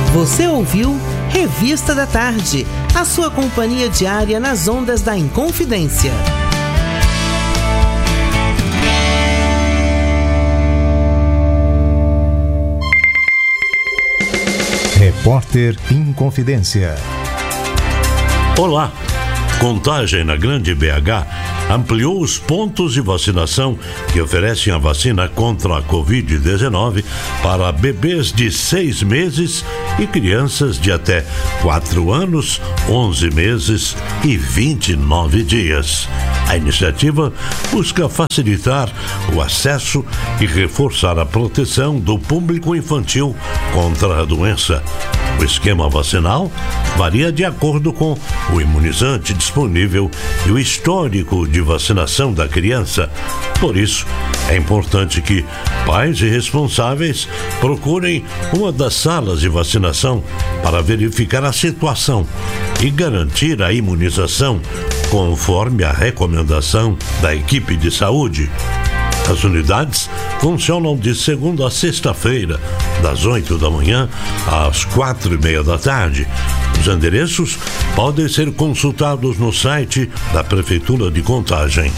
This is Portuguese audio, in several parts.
Você ouviu Revista da Tarde, a sua companhia diária nas ondas da Inconfidência. Repórter Inconfidência. Olá! Contagem na Grande BH ampliou os pontos de vacinação que oferecem a vacina contra a Covid-19 para bebês de 6 meses e crianças de até 4 anos, 11 meses e 29 dias. A iniciativa busca facilitar o acesso e reforçar a proteção do público infantil contra a doença. O esquema vacinal varia de acordo com o imunizante disponível e o histórico de vacinação da criança. Por isso, é importante que pais e responsáveis procurem uma das salas de vacinação para verificar a situação e garantir a imunização conforme a recomendação da equipe de saúde. As unidades funcionam de segunda a sexta-feira, das 8 da manhã às 4:30 da tarde. Os endereços podem ser consultados no site da Prefeitura de Contagem.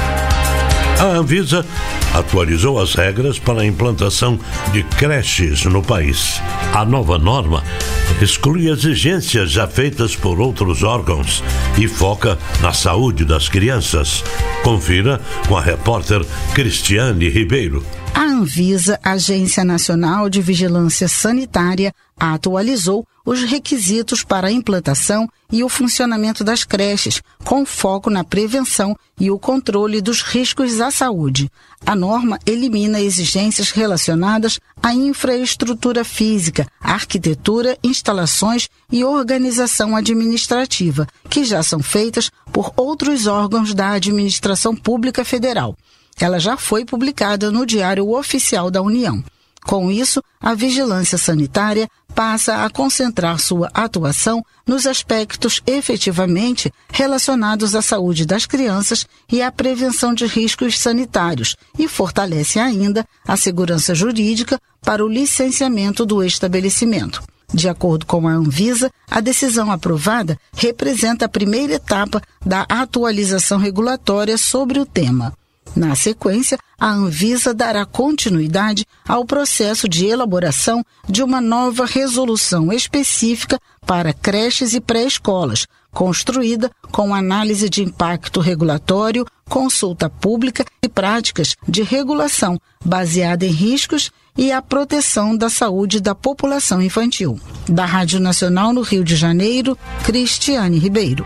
A Anvisa atualizou as regras para a implantação de creches no país. A nova norma exclui exigências já feitas por outros órgãos e foca na saúde das crianças. Confira com a repórter Cristiane Ribeiro. A Anvisa, Agência Nacional de Vigilância Sanitária, atualizou os requisitos para a implantação e o funcionamento das creches, com foco na prevenção e o controle dos riscos à saúde. A norma elimina exigências relacionadas à infraestrutura física, arquitetura, instalações e organização administrativa, que já são feitas por outros órgãos da Administração Pública Federal. Ela já foi publicada no Diário Oficial da União. Com isso, a vigilância sanitária passa a concentrar sua atuação nos aspectos efetivamente relacionados à saúde das crianças e à prevenção de riscos sanitários e fortalece ainda a segurança jurídica para o licenciamento do estabelecimento. De acordo com a Anvisa, a decisão aprovada representa a primeira etapa da atualização regulatória sobre o tema. Na sequência, a Anvisa dará continuidade ao processo de elaboração de uma nova resolução específica para creches e pré-escolas, construída com análise de impacto regulatório, consulta pública e práticas de regulação baseada em riscos e a proteção da saúde da população infantil. Da Rádio Nacional no Rio de Janeiro, Cristiane Ribeiro.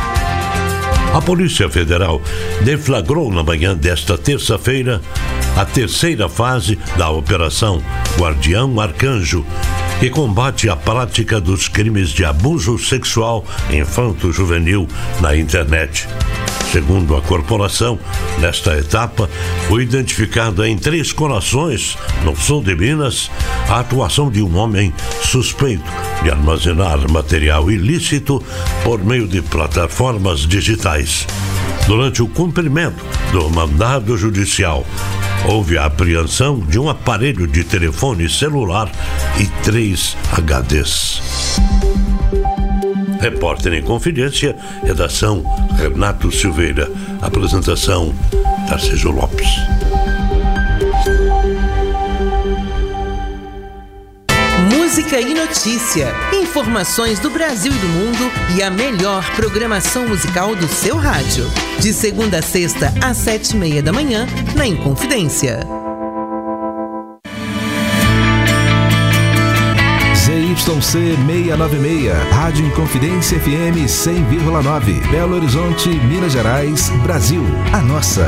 A Polícia Federal deflagrou na manhã desta terça-feira a terceira fase da Operação Guardião Arcanjo, que combate a prática dos crimes de abuso sexual infanto-juvenil na internet. Segundo a corporação, nesta etapa foi identificada em Três Corações, no sul de Minas, a atuação de um homem suspeito de armazenar material ilícito por meio de plataformas digitais. Durante o cumprimento do mandado judicial, houve a apreensão de um aparelho de telefone celular e 3 HDs. Repórter em Confidência, redação Renato Silveira, apresentação Tarcísio Lopes. Música e notícia, informações do Brasil e do mundo e a melhor programação musical do seu rádio. De segunda a sexta, às 7:30 da manhã, na Inconfidência. ZYC 696, Rádio Inconfidência FM 100,9, Belo Horizonte, Minas Gerais, Brasil. A nossa